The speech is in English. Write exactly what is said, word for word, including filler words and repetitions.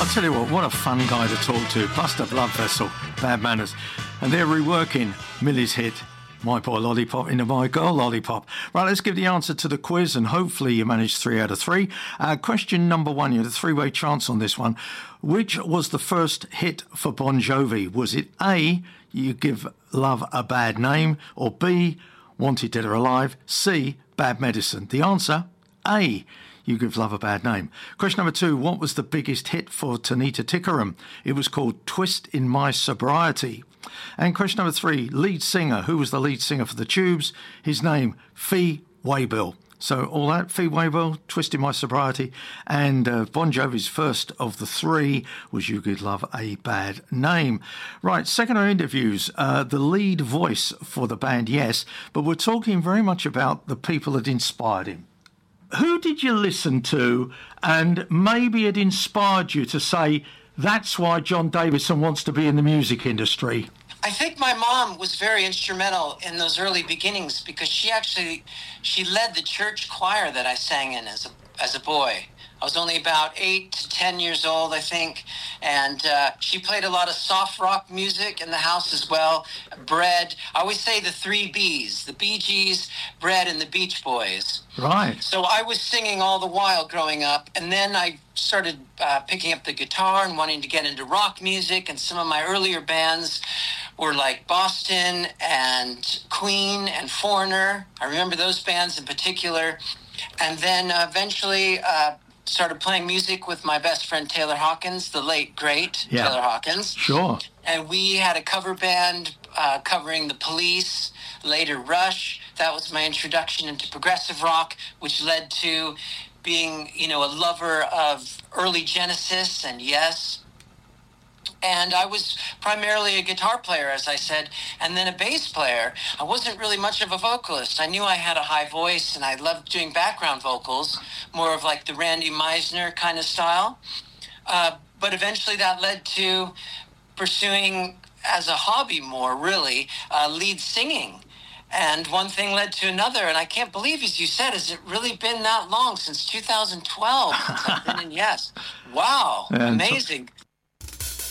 I'll tell you what, what a fun guy to talk to. Buster Bloodvessel, Bad Manners. And they're reworking Millie's hit, My Boy Lollipop, into My Girl Lollipop. Right, let's give the answer to the quiz, and hopefully you managed three out of three. Uh, question number one, you had a three-way chance on this one. Which was the first hit for Bon Jovi? Was it A, You Give Love a Bad Name, or B, Wanted Dead or Alive, C, Bad Medicine? The answer, A, You Give Love a Bad Name. Question number two, what was the biggest hit for Tanita Tikaram? It was called Twist in My Sobriety. And question number three, lead singer. Who was the lead singer for the Tubes? His name, Fee Waybill. So all that, Fee Waybill, Twist in My Sobriety, and uh, Bon Jovi's first of the three was You Give Love a Bad Name. Right, second our interviews, uh, the lead voice for the band, yes, but we're talking very much about the people that inspired him. Who did you listen to and maybe it inspired you to say, that's why John Davidson wants to be in the music industry? I think my mom was very instrumental in those early beginnings because she actually, she led the church choir that I sang in as a, as a boy. I was only about eight to ten years old, I think, and uh, she played a lot of soft rock music in the house as well. Bread. I always say the three B's, the Bee Gees, Bread, and the Beach Boys. Right. So I was singing all the while growing up, and then I started uh, picking up the guitar and wanting to get into rock music, and some of my earlier bands were like Boston and Queen and Foreigner. I remember those bands in particular. And then uh, eventually uh, started playing music with my best friend Taylor Hawkins, the late, great yeah. Taylor Hawkins. Sure. And we had a cover band uh, covering The Police, later Rush. That was my introduction into progressive rock, which led to being, you know, a lover of early Genesis and Yes. And I was primarily a guitar player, as I said, and then a bass player. I wasn't really much of a vocalist. I knew I had a high voice, and I loved doing background vocals, more of like the Randy Meisner kind of style. Uh, but eventually that led to pursuing, as a hobby more, really, uh, lead singing. And one thing led to another, and I can't believe, as you said, has it really been that long, since two thousand twelve, since I've been in Yes. Wow, and amazing.